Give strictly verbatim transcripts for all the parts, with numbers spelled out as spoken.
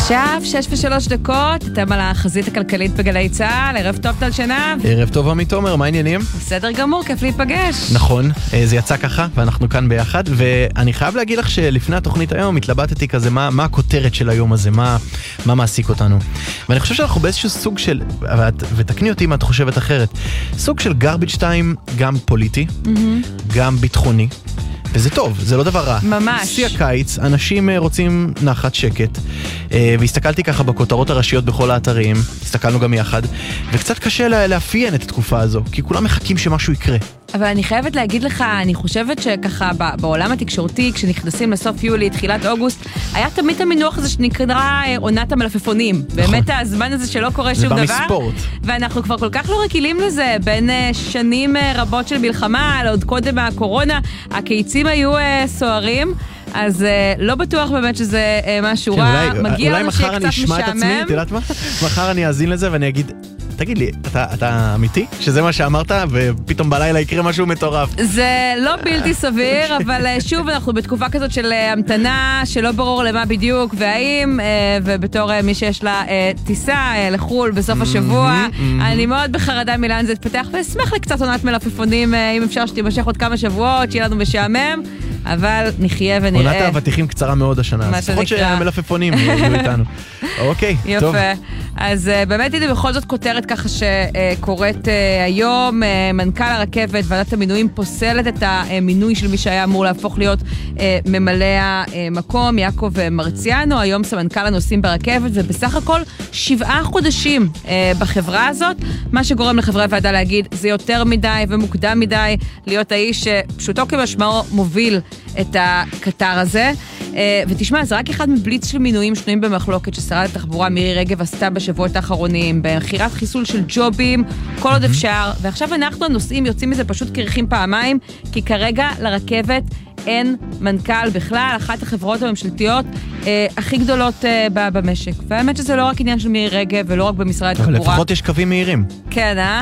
עכשיו, שש ושלוש דקות, אתם על החזית הכלכלית בגלי צהל, ערב טוב טל שנב. ערב טוב עמית תומר, מה העניינים? בסדר גמור, כיף להיפגש. נכון, זה יצא ככה, ואנחנו כאן ביחד, ואני חייב להגיד לך שלפני התוכנית היום התלבטתי כזה, מה, מה הכותרת של היום הזה, מה, מה מעסיק אותנו. ואני חושב שאנחנו באיזשהו סוג של, ותקני אותי אם את חושבת אחרת, סוג של garbage time, גם פוליטי, mm-hmm. גם ביטחוני. וזה טוב, זה לא דבר רע. ממש. שיא הקיץ, אנשים רוצים נחת, שקט, והסתכלתי ככה בכותרות הראשיות בכל האתרים, הסתכלנו גם יחד, וקצת קשה לאפיין את התקופה הזו, כי כולם מחכים שמשהו יקרה. אבל אני חייבת להגיד לך, אני חושבת שככה בעולם התקשורתי, כשנכנסים לסוף יולי, תחילת אוגוסט, היה תמיד המינוח הזה שנקרא עונת המלפפונים. באמת הזמן הזה שלא קורה שום דבר. זה בא מספורט. ואנחנו כבר כל כך לא רגילים לזה, בין שנים רבות של מלחמה, עוד קודם הקורונה, הקיצים היו סוערים, אז לא בטוח באמת שזה משהו רע. מגיע לנו שיהיה קצת משעמם. מחר אני אאזין לזה ואני אגיד, תגיד לי, אתה, אתה אמיתי? שזה מה שאמרת, ופתאום בלילה יקרה משהו מטורף. זה לא בלתי סביר, אבל שוב, אנחנו בתקופה כזאת של המתנה, שלא ברור למה בדיוק, והאם, ובתור מי שיש לה טיסה לחול בסוף השבוע, אני מאוד בחרדה מלאן זה התפתח, ואשמח לקצת עונת מלפפונים, אם אפשר שתימשך עוד כמה שבועות, שיהיה לנו משעמם, אבל נחיה ונראה. עונת האבטיחים קצרה מאוד השנה, אז לפחות שהמלפפונים יהיו איתנו. אוקיי, טוב. יפה. אז באמת הנה בכל זאת כותרת ככה שקורית היום, מנכ"ל הרכבת, ועדת המינויים פוסלת את המינוי של מי שהיה אמור להפוך להיות ממלא המקום, יעקב מרציאנו, היום סמנכ"ל הנוסעים ברכבת, ובסך הכל שבעה חודשים בחברה הזאת, מה שגורם לחברי הוועדה להגיד, זה יותר מדי ומוקדם מדי להיות האיש שפשוטו כמשמעו מוביל את הקטר הזה. ותשמע, זה רק אחד מבליץ של מינויים שנויים במחלוקת ששרת התחבורה מירי רגב עשתה בשבועות האחרונים, במחירת חיסול של ג'ובים, כל עוד אפשר, ועכשיו אנחנו הנוסעים יוצאים מזה פשוט קרחים פעמיים, כי כרגע לרכבת אין מנכ"ל בכלל, אחת החברות הממשלתיות אה, הכי גדולות אה, במשק. והאמת שזה לא רק עניין של מירי רגב, ולא רק במשרד התחבורה. אבל לפחות יש קווים מהירים. כן, אה?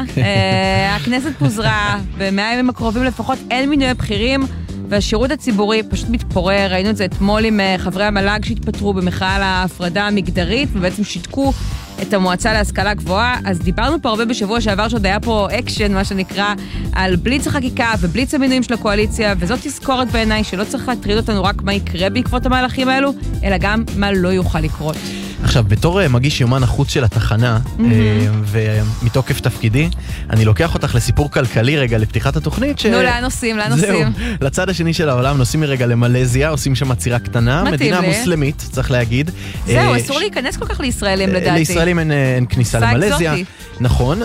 אה הכנסת פוזרה, במאה ימים הקרובים לפחות אין מינויי בכירים, והשירות הציבורי פשוט מתפורר, ראינו את זה אתמול עם חברי המל"ג שהתפטרו במחאה על ההפרדה המגדרית, ובעצם שיתקו את המועצה להשכלה גבוהה, אז דיברנו פה הרבה בשבוע שעבר שעוד היה פה אקשן, מה שנקרא, על בליץ החקיקה ובליץ המינויים של הקואליציה, וזאת תזכורת בעיניי שלא צריך להטריד אותנו רק מה יקרה בעקבות המהלכים האלו, אלא גם מה לא יוכל לקרות. עכשיו, בתור מגיש יומן החוץ של התחנה, ומתוקף תפקידי, אני לוקח אותך לסיפור כלכלי רגע לפתיחת התוכנית. נו, לאן נוסעים, לאן נוסעים? זהו, לצד השני של העולם, נוסעים מרגע למלזיה, עושים שם עצירה קטנה, מדינה מוסלמית, צריך להגיד. זהו, אסור להיכנס כל כך לישראלים לדעתי. לישראלים אין כניסה למלזיה. נכון,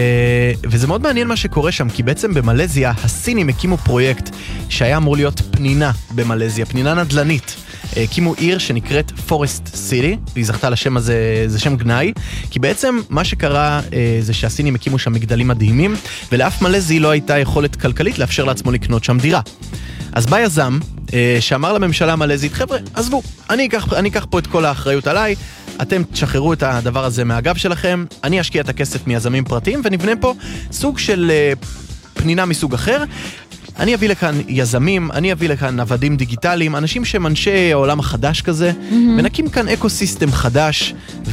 וזה מאוד מעניין מה שקורה שם, כי בעצם במלזיה, הסינים הקימו פרויקט שהיה אמור להיות פנינה במלזיה, פנינה נדלנית. הקימו עיר שנקראת פורסט סיטי, והיא זכתה לשם הזה, זה שם גנאי, כי בעצם מה שקרה זה שהסינים הקימו שם מגדלים מדהימים, ולאף מלזי לא הייתה יכולת כלכלית לאפשר לעצמו לקנות שם דירה. אז בא יזם שאמר לממשלה המלזית, חבר'ה, עזבו, אני אקח, אני אקח פה את כל האחריות עליי, אתם תשחררו את הדבר הזה מהגב שלכם, אני אשקיע את הכסף מיזמים פרטיים, ונבנה פה סוג של פנינה מסוג אחר, אני אביא לכאן יזמים, אני אביא לכאן עבדים דיגיטליים, אנשים שהם אנשי העולם החדש כזה, mm-hmm. ונקים כאן אקוסיסטם חדש,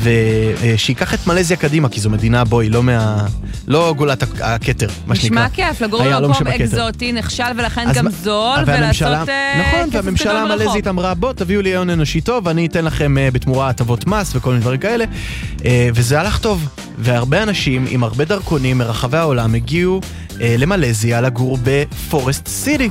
ושיקח את מלזיה קדימה, כי זו מדינה בוי, לא מה... לא גולת הכתר, מה שנקרא. נשמע כיף, לגור במקום אקזוטי, נכשל ולכן גם זול, ולעשות נכון, והממשלה המלזית אמרה, בוא, תביאו לי הון אנושי טוב, אני אתן לכם בתמורה הטבות מס וכל מיני דברים כאלה, וזה הלך טוב. והרבה אנשים עם הרבה דרכונים מרחבי העולם הגיעו למלזיה לגור בפורסט סיטי.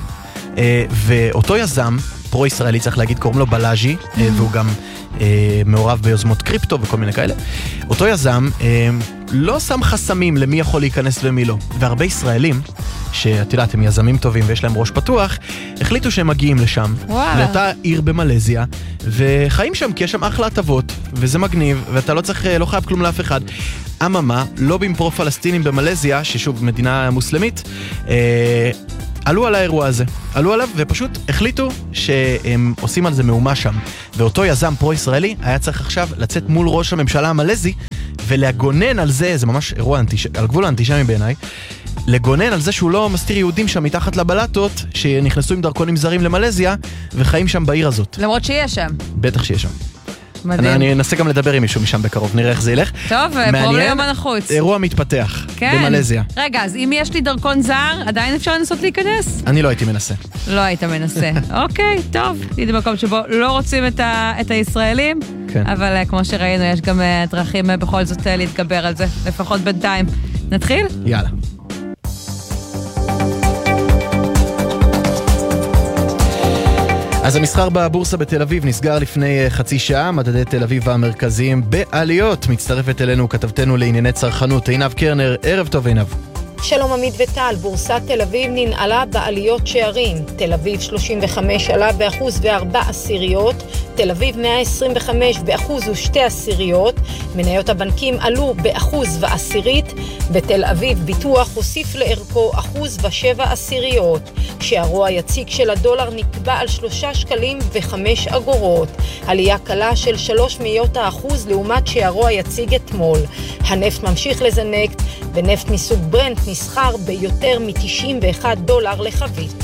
ואותו יזם, פרו-ישראלי צריך להגיד, קוראים לו בלאז'י, והוא גם מעורב ביוזמות קריפטו וכל מיני כאלה. אותו יזם לא שם חסמים למי יכול להיכנס ומי לא. והרבה ישראלים, שאת יודעת, הם יזמים טובים ויש להם ראש פתוח, החליטו שהם מגיעים לשם, לאותה עיר במלזיה, וחיים שם כי יש שם אחלה הטבות, וזה מגניב, ואתה לא צריך, לא חייב כלום לאף אחד. אממה, לא במפרו פלסטינים במלזיה, ששוב מדינה מוסלמית, אה, עלו על האירוע הזה, עלו עליו ופשוט החליטו שהם עושים על זה מאומה שם. ואותו יזם פרו-ישראלי היה צריך עכשיו לצאת מול ראש הממשלה המלזי, ולגונן על זה, זה ממש אירוע אנטיש... על גבול האנטישמי בעיניי, לגונן על זה שהוא לא מסתיר יהודים שם מתחת לבלטות, שנכנסו עם דרכונים זרים למלזיה, וחיים שם בעיר הזאת. למרות שיש שם. בטח שיש שם. מדהים. אני אנסה גם לדבר עם מישהו משם בקרוב, נראה איך זה ילך. טוב, פרום ליום הנחוץ. אירוע מתפתח, כן. במלזיה. רגע, אז אם יש לי דרכון זר, עדיין אפשר לנסות להיכנס? אני לא הייתי מנסה. לא היית מנסה. אוקיי, טוב. הייתי במקום שבו לא רוצים את, ה- את הישראלים, כן. אבל כמו שראינו, יש גם דרכים בכל זאת להתגבר על זה, לפחות בינתיים. נתחיל? יאללה. אז המסחר בבורסה בתל אביב נסגר לפני חצי שעה, מדדי תל אביב המרכזיים בעליות. מצטרפת אלינו כתבתנו לענייני צרכנות, עינב קרנר. ערב טוב עינב. שלום עמית וטל, בורסת תל אביב ננעלה בעליות שערים. תל אביב שלושים וחמש עלה באחוז וארבע עשיריות, תל אביב מאה עשרים וחמש באחוז ושתי עשיריות, מניות הבנקים עלו באחוז ועשירית, בתל אביב ביטוח הוסיף לערכו אחוז ושבע עשיריות. שערו היציג של הדולר נקבע על שלושה שקלים וחמש אגורות, עלייה קלה של שלוש מאיות האחוז לעומת שערו היציג אתמול. הנפט ממשיך לזנק, ונפט מסוג ברנט נסחר ביותר מ-תשעים ואחד דולר לחבית.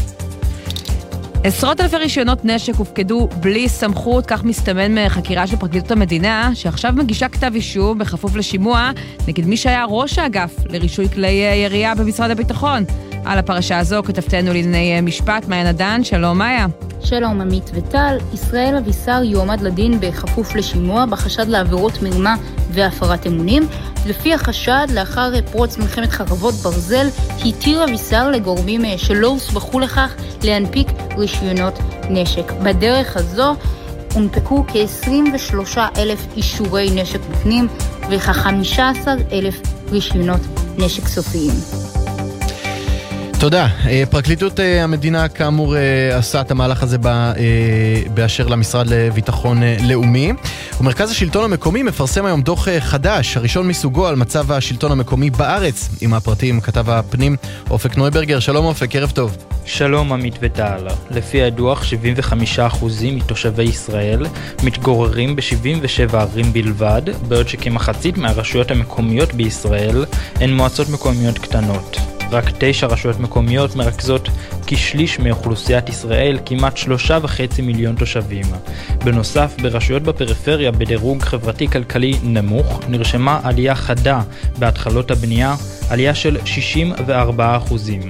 עשרות אלפי רישיונות נשק הופקדו בלי סמכות, כך מסתמן מחקירה של פרקליטות המדינה, שעכשיו מגישה כתב אישום בכפוף לשימוע נגד מי שהיה ראש האגף לרישוי כלי ירייה במשרד הביטחון. על הפרשה הזו כתבתנו לענייני משפט, מאיה נדן. שלום מאיה. שלום עמית וטל. ישראל אבישר יועמד לדין בכפוף לשימוע בחשד לעבירות מרמה והפרת אמונים. לפי החשד, לאחר פרוץ מלחמת חרבות ברזל, התיר אבישר לגורמים שלא הוסמכו לכך להנפיק רישיונות נשק. בדרך הזו הונפקו כ-עשרים ושלושה אלף אישורי נשק מוקנים וכ-חמישה עשר אלף רישיונות נשק סופיים. תודה. פרקליטות המדינה כאמור עשה את המהלך הזה באשר למשרד לביטחון לאומי. ומרכז השלטון המקומי מפרסם היום דוח חדש, הראשון מסוגו על מצב השלטון המקומי בארץ. עם הפרטים כתב הפנים אופק נויברגר. שלום אופק, ערב טוב. שלום עמית וטל. לפי הדוח, שבעים וחמישה אחוז מתושבי ישראל מתגוררים ב-שבעים ושבע ערים בלבד, בעוד שכמחצית מהרשויות המקומיות בישראל הן מועצות מקומיות קטנות. רק תשע רשויות מקומיות מרכזות כשליש מאוכלוסיית ישראל, כמעט שלושה וחצי מיליון תושבים. בנוסף, ברשויות בפריפריה בדירוג חברתי-כלכלי נמוך, נרשמה עלייה חדה בהתחלות הבנייה, עלייה של שישים וארבעה אחוזים.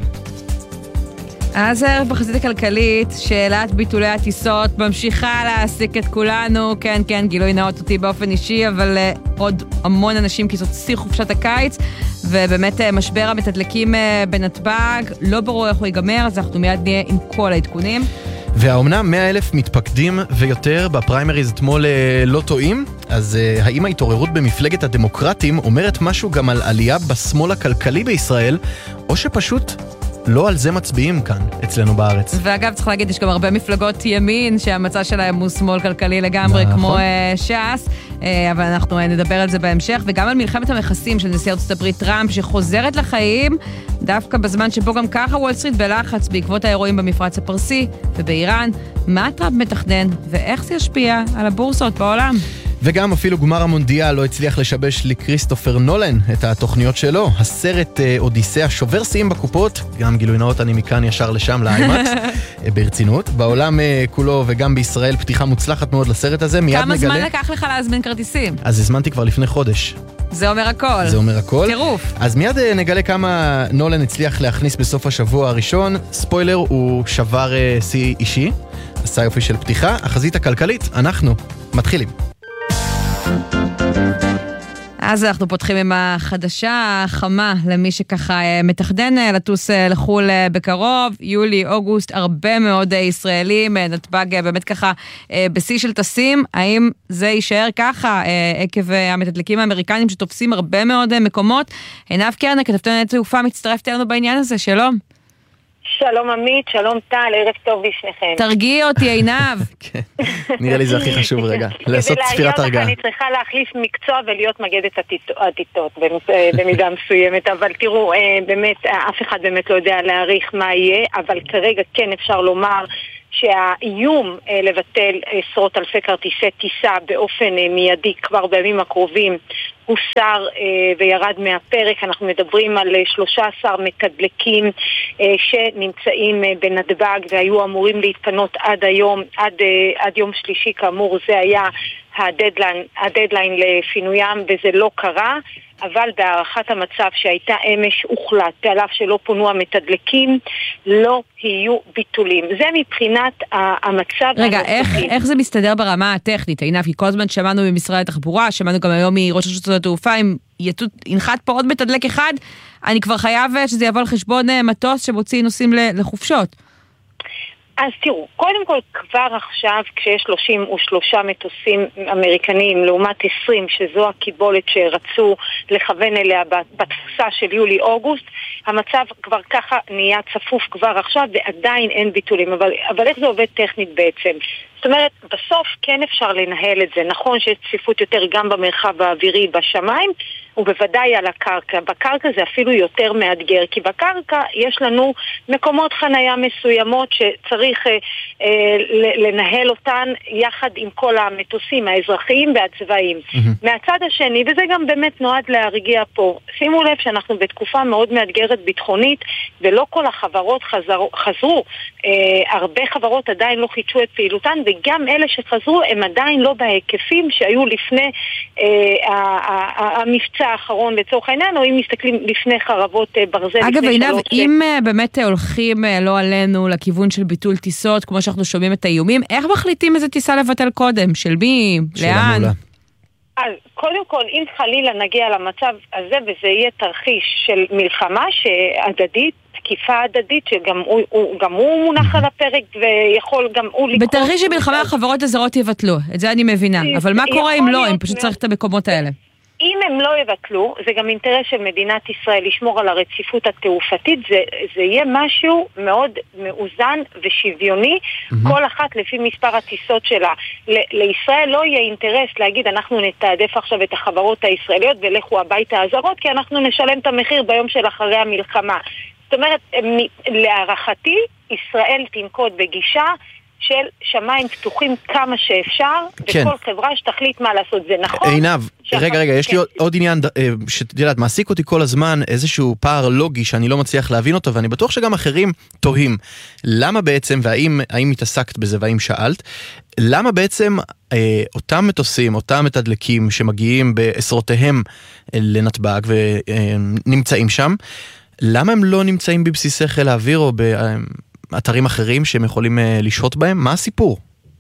אז הערב בחזית הכלכלית, שאלת ביטולי הטיסות ממשיכה להעסיק את כולנו. כן, כן, גילוי נאות אותי באופן אישי, אבל uh, עוד המון אנשים כי זאת שיא חופשת הקיץ, ובאמת uh, משבר המתדלקים uh, בנתב"ג, לא ברור איך הוא ייגמר, אז אנחנו מיד נהיה עם כל העדכונים. והאומנם מאה אלף מתפקדים ויותר בפריימריז אתמול לא טועים? אז uh, האם ההתעוררות במפלגת הדמוקרטים אומרת משהו גם על עלייה בשמאל הכלכלי בישראל, או שפשוט לא על זה מצביעים כאן, אצלנו בארץ. ואגב, צריך להגיד, יש גם הרבה מפלגות ימין שהמצע שלהם הוא שמאל כלכלי לגמרי, נכון. כמו uh, ש"ס, uh, אבל אנחנו uh, נדבר על זה בהמשך, וגם על מלחמת המכסים של נשיא ארצות הברית טראמפ, שחוזרת לחיים, דווקא בזמן שבו גם ככה וול סטריט בלחץ בעקבות האירועים במפרץ הפרסי ובאיראן. מה טראמפ מתכנן, ואיך זה ישפיע על הבורסות בעולם? וגם אפילו גמר המונדיאל לא הצליח לשבש לכריסטופר נולן את התוכניות שלו. הסרט אודיסאה שובר שיאים בקופות, גם גילוי נאות אני מכאן ישר לשם לאיימקס, ברצינות. בעולם כולו וגם בישראל פתיחה מוצלחת מאוד לסרט הזה. מיד כמה נגלה... זמן לקח לך להזמין כרטיסים? אז הזמנתי כבר לפני חודש. זה אומר הכל. זה אומר הכל. טירוף. אז מיד נגלה כמה נולן הצליח להכניס בסוף השבוע הראשון. ספוילר, הוא שבר שיא אישי. עשה יופי של פתיחה. החזית הכלכלית, אנחנו מתחילים. אז אנחנו פותחים עם החדשה החמה למי שככה מתכנן לטוס לחול בקרוב, יולי, אוגוסט, הרבה מאוד ישראלים, נתב"ג באמת ככה בשיא של טסים. האם זה יישאר ככה עקב המתדלקים האמריקנים שתופסים הרבה מאוד מקומות? עינב קרנר, כתבתנו תעופה, מצטרפת אלינו בעניין הזה. שלום. שלום עמית, שלום טל, ערב טוב בשניכם. תרגיע אותי עינב. נראה לי זה הכי חשוב רגע, לעשות ספירת הרגעה. אני צריכה להחליף מקצוע ולהיות מגדת עתידות במידה מסוימת, אבל תראו, באמת, אף אחד באמת לא יודע להעריך מה יהיה, אבל כרגע כן אפשר לומר שהאיום לבטל עשרות אלפי כרטיסי טיסה באופן מיידי כבר בימים הקרובים הוסר וירד מהפרק. אנחנו מדברים על שלושה עשר מתדלקים שנמצאים בנתב"ג והיו אמורים להתפנות עד היום, עד, עד יום שלישי כאמור. זה היה הדדליין, הדדליין לפינוים, וזה לא קרה, אבל בהערכת המצב שהייתה אמש הוחלט, על אף שלא פונו המתדלקים, לא יהיו ביטולים. זה מבחינת המצב. רגע, איך, איך זה מסתדר ברמה הטכנית? עינב, כי כל הזמן שמענו ממשרד התחבורה, שמענו גם היום מראש רשות התעופה, אם ינחת פה עוד מתדלק אחד, אני כבר חייב שזה יבוא על חשבון מטוס שמוציא נוסעים לחופשות. אז תראו, קודם כל כבר עכשיו כשיש שלושים ושלושה מטוסים אמריקניים לעומת עשרים, שזו הקיבולת שרצו לכוון אליה בתפוסה של יולי-אוגוסט, המצב כבר ככה נהיה צפוף כבר עכשיו ועדיין אין ביטולים. אבל, אבל איך זה עובד טכנית בעצם? זאת אומרת, בסוף כן אפשר לנהל את זה. נכון שיש צפיפות יותר גם במרחב האווירי בשמיים, ובוודאי על הקרקע. בקרקע זה אפילו יותר מאתגר, כי בקרקע יש לנו מקומות חנייה מסוימות שצריך אה, אה, לנהל אותן יחד עם כל המטוסים האזרחיים והצבאיים. Mm-hmm. מהצד השני, וזה גם באמת נועד להרגיע פה, שימו לב שאנחנו בתקופה מאוד מאתגרת ביטחונית, ולא כל החברות חזרו, חזרו. אה, הרבה חברות עדיין לא חידשו את פעילותן, וגם אלה שחזרו הם עדיין לא בהיקפים שהיו לפני אה, המבצע האחרון לצורך העניין, או אם מסתכלים לפני חרבות ברזל. אגב, עינב, אם באמת הולכים לא עלינו לכיוון של ביטול טיסות, כמו שאנחנו שומעים את האיומים, איך מחליטים איזה טיסה לבטל קודם? של מי? לאן? אז קודם כל, אם חלילה נגיע למצב הזה, וזה יהיה תרחיש של מלחמה שהדדית, תקיפה הדדית, שגם הוא, הוא, גם הוא מונח על הפרק, ויכול גם הוא לקרוא... בתרחיש שמלחמה החברות הזרות יבטלו, את זה אני מבינה. אבל מה קורה אם לא? אם פשוט צריך את המקומות האלה. אם הם לא יבטלו, זה גם אינטרס של מדינת ישראל לשמור על הרציפות התעופתית, זה, זה יהיה משהו מאוד מאוזן ושוויוני, mm-hmm. כל אחת לפי מספר הטיסות שלה. ל- לישראל לא יהיה אינטרס להגיד, אנחנו נתעדף עכשיו את החברות הישראליות ולכו הביתה הזרות, כי אנחנו נשלם את המחיר ביום של אחרי המלחמה. זאת אומרת, להערכתי, ישראל תנקוט בגישה של שמיים פתוחים כמה שאפשר, כן. וכל חברה שתחליט מה לעשות. זה נכון? עינב, רגע, רגע, יש כן. לי עוד עניין שתדעת, מעסיק אותי כל הזמן איזשהו פער לוגי שאני לא מצליח להבין אותו, ואני בטוח שגם אחרים תוהים. למה בעצם, והאם האם התעסקת בזה והאם שאלת, למה בעצם אה, אותם מטוסים, אותם מתדלקים שמגיעים בעשרותיהם לנתב"ג ונמצאים שם, למה הם לא נמצאים בבסיסי חיל האוויר או ב... אתרים אחרים שהם יכולים uh, לשהות בהם? מה הסיפור?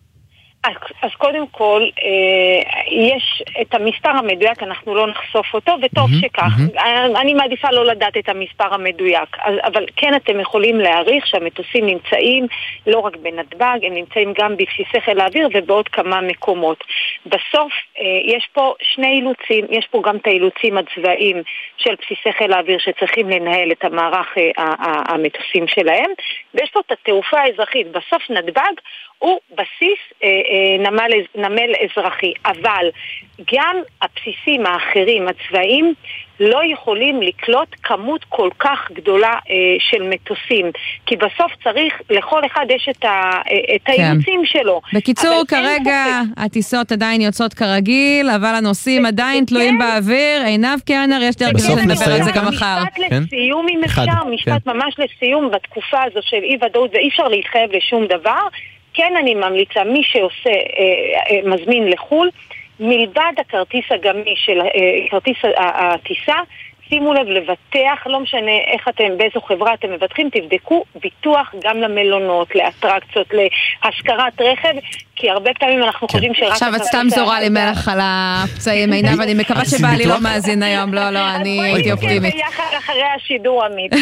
אז, אז קודם כל, אה, יש את המספר המדויק, אנחנו לא נחשוף אותו, וטוב mm-hmm, שכך. Mm-hmm. אני מעדיפה לא לדעת את המספר המדויק, אז, אבל כן אתם יכולים להעריך שהמטוסים נמצאים לא רק בנתב"ג, הם נמצאים גם בבסיסי חיל האוויר ובעוד כמה מקומות. בסוף אה, יש פה שני אילוצים, יש פה גם את האילוצים הצבאיים של בסיסי חיל האוויר שצריכים לנהל את המערך אה, המטוסים שלהם, ויש פה את התעופה האזרחית. בסוף נתב"ג הוא בסיס אה, אה, נמל, נמל אזרחי, אבל גם הבסיסים האחרים הצבאיים לא יכולים לקלוט כמות כל כך גדולה אה, של מטוסים, כי בסוף צריך, לכל אחד יש את, ה, את כן. האילוצים שלו. בקיצור, כרגע הטיסות עדיין יוצאות כרגיל, אבל הנוסעים עדיין תלויים באוויר. עינב קרנר, יש דרך בסוף לדבר על זה גם מחר. משפט לסיום אם אפשר, משפט ממש לסיום בתקופה הזו של אי ודאות, ואי אפשר להתחייב לשום דבר. כן, אני ממליצה, מי שעושה, אה, אה, מזמין לחול, מלבד הכרטיס הגמיש של אה, כרטיס הטיסה, שימו לב לבטח, לא משנה איך אתם, באיזו חברה אתם מבטחים, תבדקו ביטוח גם למלונות, לאטרקציות, להשכרת רכב, כי הרבה פעמים אנחנו כן. חושבים שרק... עכשיו את סתם זורה לי מלח על הפצעים, עינב, אני מקווה שבעלי לא מאזין היום, לא, לא, אני הייתי אופטימית. ביחד אחרי השידור עמית.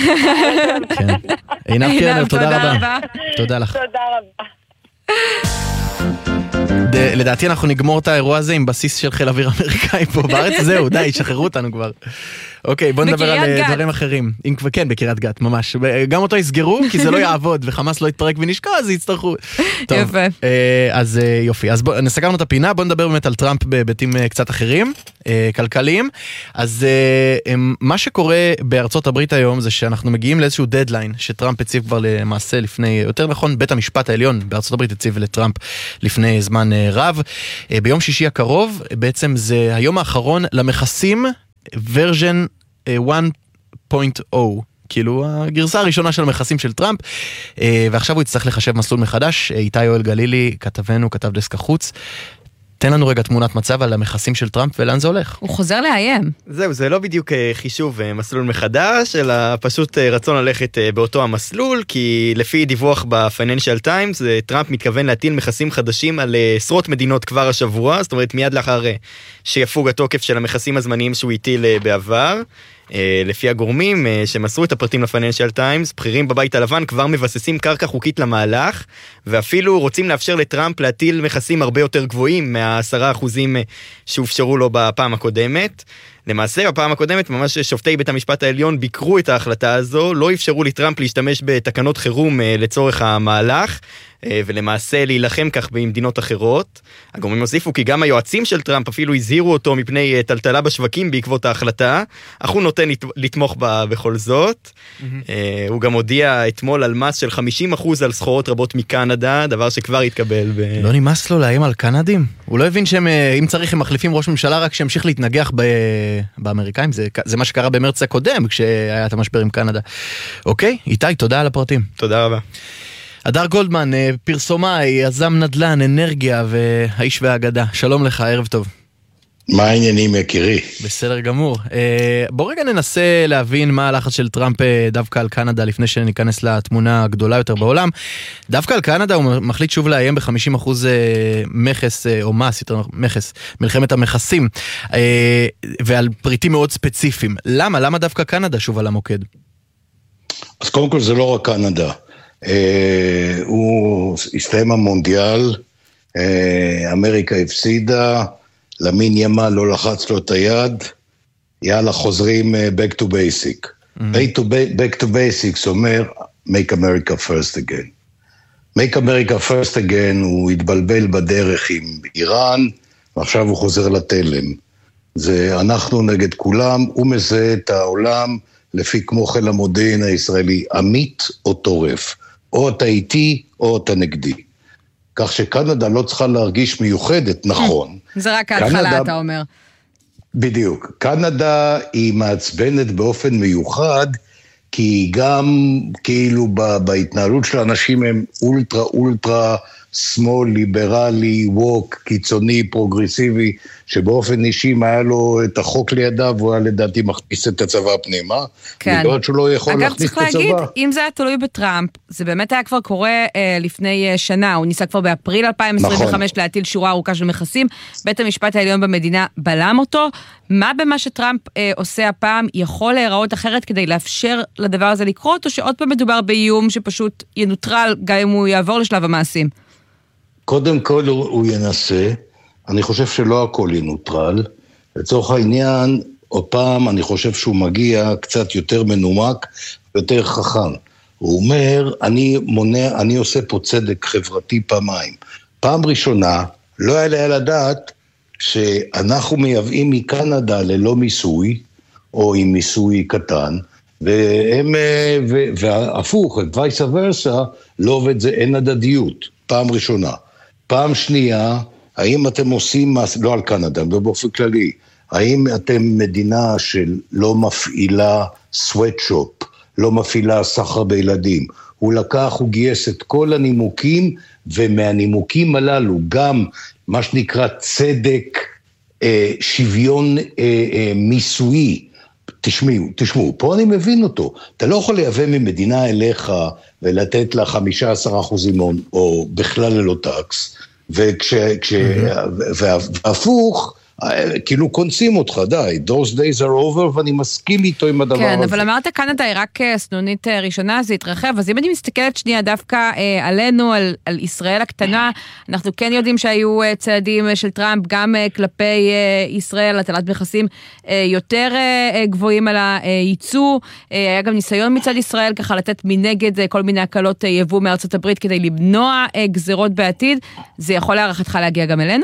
עינב קרנר, תודה רבה. תודה לך. תודה רבה. לדעתי אנחנו נגמור את האירוע הזה עם בסיס של חיל אוויר אמריקאי פה בארץ, זהו, די, שחררו אותנו כבר. אוקיי, בוא נדבר על דברים אחרים. כן, בקריית גת, ממש. גם אותו יסגרו, כי זה לא יעבוד, וחמאס לא יתפרק ונשקע, אז יצטרכו. יפה. אז יופי, אז נסגרנו את הפינה, בוא נדבר באמת על טראמפ בהיבטים קצת אחרים, כלכליים. אז מה שקורה בארצות הברית היום, זה שאנחנו מגיעים לאיזשהו דדליין, שטראמפ הציב כבר למעשה לפני, יותר נכון, בית המשפט העליון בארצות הברית הציב לטראמפ לפני זמן רב. ביום שישי הקרוב, בעצם זה היום האחרון למכסים ורז'ן אחת נקודה אפס, כאילו הגרסה הראשונה של המכסים של טראמפ, ועכשיו הוא יצטרך לחשב מסלול מחדש. איתי יואל גלילי, כתבנו, כתב דסק החוץ. תן לנו רגע תמונת מצב על המכסים של טראמפ ולאן זה הולך. הוא חוזר לאיים. זהו, זה לא בדיוק חישוב מסלול מחדש, אלא פשוט רצון ללכת באותו המסלול, כי לפי דיווח ב-Financial Times, טראמפ מתכוון להטיל מכסים חדשים על עשרות מדינות כבר השבוע, זאת אומרת מיד לאחר שיפוג התוקף של המכסים הזמניים שהוא הטיל בעבר. לפי הגורמים שמסרו את הפרטים ל-Financial Times, בכירים בבית הלבן כבר מבססים קרקע חוקית למהלך, ואפילו רוצים לאפשר לטראמפ להטיל מכסים הרבה יותר גבוהים מה-עשרה אחוזים שהופשרו לו בפעם הקודמת. למעשה, בפעם הקודמת, ממש שופטי בית המשפט העליון ביקרו את ההחלטה הזו, לא אפשרו לטראמפ להשתמש בתקנות חירום לצורך המהלך, ולמעשה להילחם כך במדינות אחרות. הגורמים הוסיפו כי גם היועצים של טראמפ אפילו הזהירו אותו מפני טלטלה בשווקים בעקבות ההחלטה, אך הוא נותן לתמוך בה בכל זאת. Mm-hmm. הוא גם הודיע אתמול על מס של חמישים אחוז על סחורות רבות מקנדה, דבר שכבר התקבל. ב... לא נמאס לו לאיים על קנדים? הוא לא הבין שהם, אם צריך, הם מחליפים ראש ממשלה רק שימשיך להתנגח ב... באמריקאים. זה, זה מה שקרה במרץ הקודם, כשהיה את המשבר עם קנדה. אוקיי, איתי, תודה על הפרטים. תודה רבה. הדר גולדמן, פרסומאי, יזם נדל"ן, אנרגיה והאיש והאגדה. שלום לך, ערב טוב. מה העניינים יקירי? בסדר גמור. בוא רגע ננסה להבין מה הלחץ של טראמפ דווקא על קנדה, לפני שניכנס לתמונה הגדולה יותר בעולם. דווקא על קנדה הוא מחליט שוב לאיים ב-חמישים אחוז מכס, או מס, יותר מכס, מלחמת המכסים, ועל פריטים מאוד ספציפיים. למה? למה דווקא קנדה שוב על המוקד? אז קודם כל זה לא רק קנדה. Uh, הוא הסתיים המונדיאל, uh, אמריקה הפסידה, למין ימה לא לחץ לו את היד, יאללה חוזרים uh, back to basic. Mm-hmm. back, to ba- back to basics אומר make America first again. make America first again הוא התבלבל בדרך עם איראן, ועכשיו הוא חוזר לתלם. זה אנחנו נגד כולם, הוא מזהה את העולם לפי כמו חיל המודיעין הישראלי, עמית או טורף. או אתה איתי, או אתה נגדי. כך שקנדה לא צריכה להרגיש מיוחדת, נכון. זה רק ההתחלה, אתה אומר. בדיוק. קנדה היא מעצבנת באופן מיוחד, כי היא גם, כאילו, בהתנהלות של האנשים הם אולטרה, אולטרה, שמאל, ליברלי, ווק, קיצוני, פרוגרסיבי, שבאופן אישי היה לו את החוק לידיו, והוא היה לדעתי מכניס את הצבא פנימה, כן. בגלל שהוא לא יכול אגב, להכניס את הצבא. אגב, צריך להגיד, אם זה היה תלוי בטראמפ, זה באמת היה כבר קורה אה, לפני אה, שנה, הוא ניסה כבר באפריל אלפיים עשרים וחמש נכון. להטיל שורה ארוכה של מכסים, בית המשפט העליון במדינה בלם אותו, מה במה שטראמפ אה, עושה הפעם יכול להיראות אחרת כדי לאפשר לדבר הזה לקרות, או שעוד פעם מדובר באיום שפשוט ינוטרל גם אם הוא יעבור לשלב המעשים? קודם כל הוא ינסה, אני חושב שלא הכל ינוטרל, לצורך העניין, עוד פעם אני חושב שהוא מגיע קצת יותר מנומק, יותר חכם. הוא אומר, אני מונע, אני עושה פה צדק חברתי פעמיים. פעם ראשונה, לא היה לה לדעת שאנחנו מייבאים מקנדה ללא מיסוי, או עם מיסוי קטן, והם, והפוך, וייסה ורסה, לא עובד זה, אין הדדיות, פעם ראשונה. פעם שנייה, האם אתם עושים, לא על קנדה, לא באופן כללי, האם אתם מדינה שלא מפעילה סווטשופ, לא מפעילה סחר בילדים? הוא לקח, הוא גייס את כל הנימוקים, ומהנימוקים הללו גם מה שנקרא צדק, אה, שוויון אה, אה, מיסוי. תשמעו, תשמעו, פה אני מבין אותו. אתה לא יכול לייבא ממדינה אליך ולתת לה חמישה עשר אחוזים או בכלל ללא טקס, וכש, כש, והפוך, כאילו קונסים אותך, די, those days are over, ואני מסכים איתו עם הדבר כן, הזה. כן, אבל אמרת קנדה היא רק סנונית ראשונה, זה התרחב, אז אם אני מסתכלת שנייה דווקא אה, עלינו, על, על ישראל הקטנה, אנחנו כן יודעים שהיו אה, צעדים של טראמפ, גם אה, כלפי אה, ישראל, הטלת מכסים אה, יותר אה, גבוהים על הייצוא, אה, היה גם ניסיון מצד ישראל, ככה לתת מנגד אה, כל מיני הקלות אה, יבוא מארצות הברית, כדי למנוע אה, גזרות בעתיד, זה יכול להערכתך להגיע גם אלינו?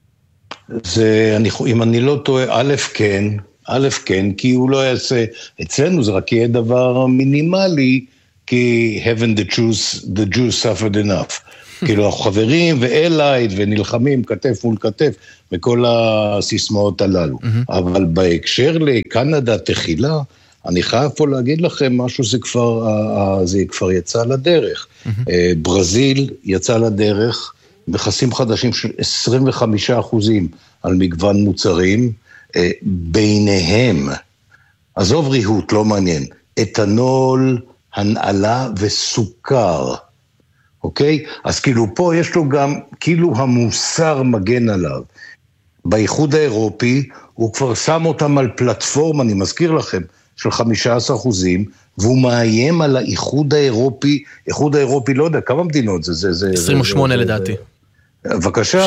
זה, אני, אם אני לא טועה, א' כן, א' כן, כי הוא לא יעשה, אצלנו זה רק יהיה דבר מינימלי, כי heaven the Jews, the Jews suffered enough. כאילו אנחנו חברים ואלייד ונלחמים כתף מול כתף, וכל הסיסמאות הללו. אבל בהקשר לקנדה תחילה, אני חייב פה להגיד לכם משהו, זה כבר, זה כבר יצא לדרך. ברזיל יצא לדרך, מכסים חדשים של עשרים וחמישה אחוזים על מגוון מוצרים, ביניהם, עזוב ריהוט, לא מעניין, אתנול, הנעלה וסוכר, אוקיי? אז כאילו פה יש לו גם, כאילו המוסר מגן עליו. באיחוד האירופי, הוא כבר שם אותם על פלטפורמה, אני מזכיר לכם, של חמישה עשר אחוזים, והוא מאיים על האיחוד האירופי, איחוד האירופי, לא יודע, כמה מדינות זה? זה, זה עשרים ושמונה זה, לדעתי. זה, בבקשה,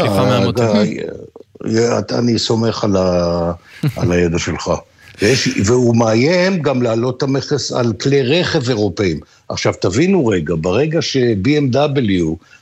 אני סומך על, ה, על הידע שלך. ויש, והוא מאיים גם להעלות את המכס על כלי רכב אירופאים. עכשיו תבינו רגע, ברגע ש-בי אם דאבליו